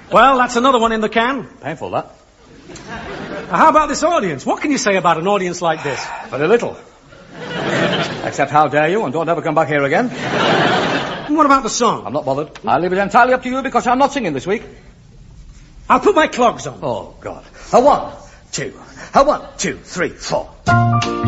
Well, that's another one in the can. Painful, that. How about this audience? What can you say about an audience like this? Very little. Except how dare you, and don't ever come back here again. And what about the song? I'm not bothered. I'll leave it entirely up to you because I'm not singing this week. I'll put my clogs on. Oh, God. A 1, 2. A 1, 2, 3, 4.